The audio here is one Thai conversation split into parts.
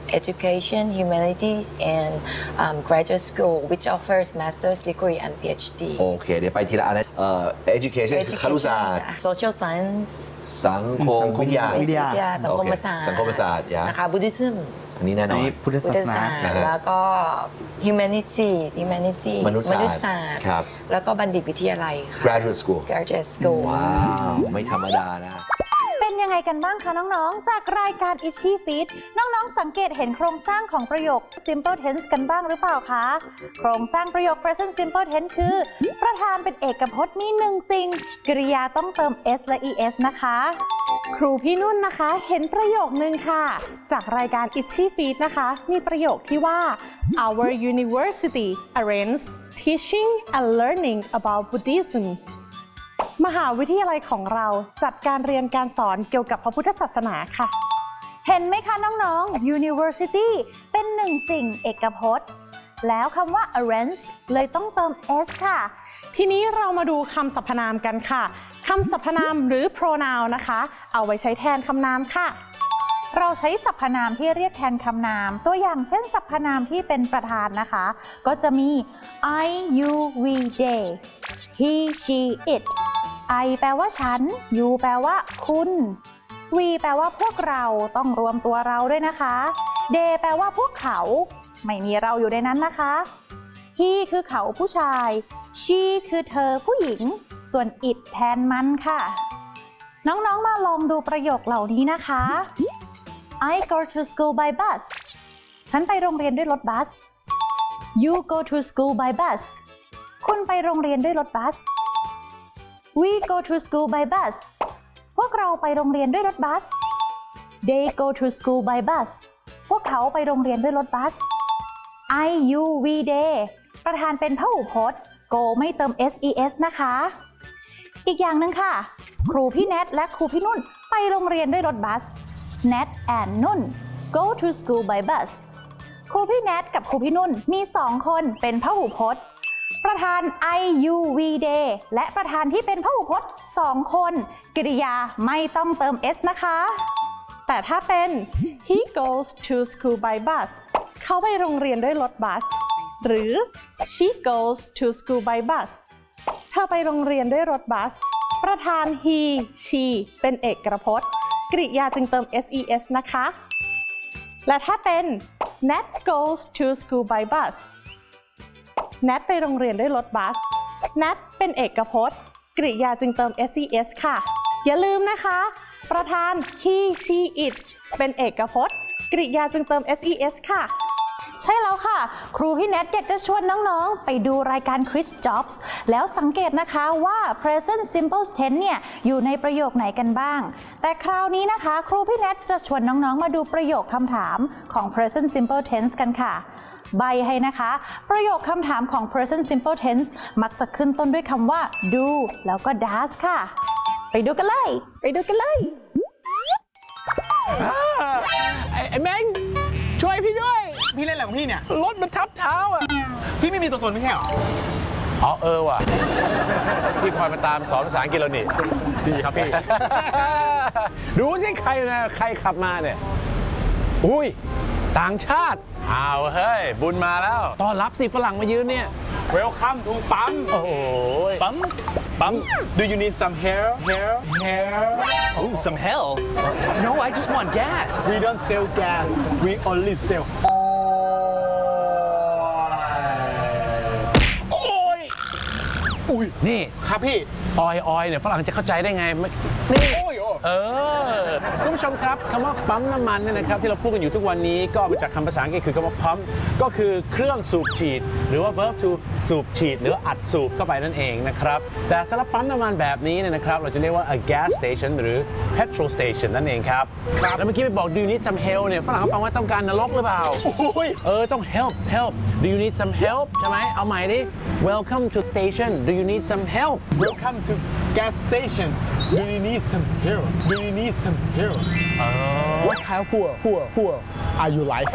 education, humanities, and graduate school, which offers master's degree and PhD. โอเคเดี๋ยวไปทีละอันนะeducation คือครุศาสตร์ social science สังคมวิทยาสังคมศาสตร์สังคมศาสตร์นะคะ Buddhism อันนี้แน่นอนพุทธศาสนาแล้วก็ humanity มนุษยศาสตร์ครับแล้วก็บัณฑิตวิทยาลัยค่ะ graduate school ว้าวไม่ธรรมดานะเป็นยังไงกันบ้างคะน้องๆจากรายการ Itchy Feet น้องๆสังเกตเห็นโครงสร้างของประโยค simple tense กันบ้างหรือเปล่าคะโครงสร้างประโยค present simple tense คือประธานเป็นเอกพจน์มีหนึ่งสิ่งกริยาต้องเติม s และ es นะคะครูพี่นุ่นนะคะเห็นประโยคนึงค่ะจากรายการ Itchy Feet นะคะมีประโยคที่ว่า Our university arranges teaching and learning about Buddhismมหาวิทยาลัยของเราจัดการเรียนการสอนเกี่ยวกับพระพุทธศาสนาค่ะเห็นไหมคะน้องๆ University เป็นหนึ่งสิ่งเอกพจน์แล้วคำว่า arrange เลยต้องเติม s ค่ะทีนี้เรามาดูคำสรรพนามกันค่ะคำสรรพนามหรือ pronoun นะคะเอาไว้ใช้แทนคำนามค่ะเราใช้สรรพนามที่เรียกแทนคำนามตัวอย่างเช่นสรรพนามที่เป็นประธานนะคะก็จะมี I you we they he she it I แปลว่าฉัน you แปลว่าคุณ we แปลว่าพวกเราต้องรวมตัวเราด้วยนะคะ they แปลว่าพวกเขาไม่มีเราอยู่ในนั้นนะคะ he คือเขาผู้ชาย she คือเธอผู้หญิงส่วน it แทนมันค่ะน้องๆมาลองดูประโยคเหล่านี้นะคะ I go to school by bus ฉันไปโรงเรียนด้วยรถบัส You go to school by bus คุณไปโรงเรียนด้วยรถบัสWe go to school by bus พวกเราไปโรงเรียนด้วยรถบัส They go to school by bus พวกเขาไปโรงเรียนด้วยรถบัส I you we they ประธานเป็นพหูพจน์ go ไม่เติม ses นะคะอีกอย่างหนึ่งค่ะครูพี่แนทและครูพี่นุ่นไปโรงเรียนด้วยรถบัส Nat and นุ่น go to school by bus ครูพี่แนทกับครูพี่นุ่นมี2คนเป็นพหูพจน์ประธาน I you we they และประธานที่เป็นพหูพจน์2คนกริยาไม่ต้องเติม s นะคะแต่ถ้าเป็น he goes to school by bus เขาไปโรงเรียนด้วยรถบัสหรือ she goes to school by bus เธอไปโรงเรียนด้วยรถบัสประธาน he she เป็นเอกพจน์กริยาจึงเติม ses นะคะและถ้าเป็น Nat goes to school by bus Nat ไปโรงเรียนด้วยรถบัส Nat เป็นเอกพจน์กริยาจึงเติม ses ค่ะอย่าลืมนะคะประธาน he she it เป็นเอกพจน์กริยาจึงเติม ses ค่ะใช่แล้วค่ะครูพี่แนทอยากจะชวนน้องๆไปดูรายการ Chris Jobs แล้วสังเกตนะคะว่า present simple tense เนี่ยอยู่ในประโยคไหนกันบ้างแต่คราวนี้นะคะครูพี่แนทจะชวนน้องๆมาดูประโยคคำถามของ present simple tense กันค่ะใบให้นะคะประโยคคำถามของ present simple tense มักจะขึ้นต้นด้วยคำว่า do แล้วก็ does ค่ะไปดูกันเลยไอ้แมงช่วยพี่ด้วยพี่เล่นอะไรของพี่เนี่ยรถมันทับเท้าอ่ะพี่ไม่มีตัวตนไม่ใช่หรออ๋อว่ะพี่คอยมาตามสอนภาษาอังกฤษเรานี่ดีครับพี่ดูสิใครนะใครขับมาเนี่ยอุ้ยต่างชาติอ้าวเฮ้ยบุญมาแล้วต้อนรับสิฝรั่งมายืนเนี่ย Welcome to ปั๊มโอ้โหปั๊ม Do you need some hair Oh, some hell? No, I just want gas. We don't sell gas we only sell oil อุ้ยนี่ครับพี่ออยเนี่ยฝรั่งจะเข้าใจได้ไงนี่คุณผู้ชมครับคำว่าปั๊มน้ำมันเนี่ยนะครับที่เราพูดกันอยู่ทุกวันนี้ก็มาจากคำภาษาอังกฤษคือคำว่า pump ก็คือเครื่องสูบฉีดหรือว่า verb to สูบฉีดหรืออัดสูบเข้าไปนั่นเองนะครับแต่สำหรับปั๊มน้ำมันแบบนี้เนี่ยนะครับเราจะเรียกว่า a gas station หรือ petrol station นั่นเองครับแล้วเมื่อกี้ไปบอก do you need some help เนี่ยฝรั่งเขาฟังว่าต้องการนรกหรือเปล่าต้อง help do you need some help ใช่ไหมเอาใหม่ดิ welcome to station do you need some help Welcome to gas station Do you need some help What kind of fuel are you like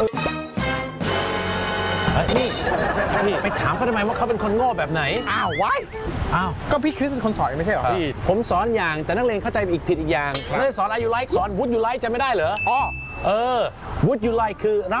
นี่ไปถามเขาทำไมว่าเขาเป็นคนโง่แบบไหนก็พี่คริสเป็นคนสอนไม่ใช่เหรอพี่ผมสอนอย่างแต่นักเรียนเข้าใจอีกผิดอีกอย่างไม่ได้สอน Are you like สอน Would you like จะไม่ได้เหรอWould you like คือรับ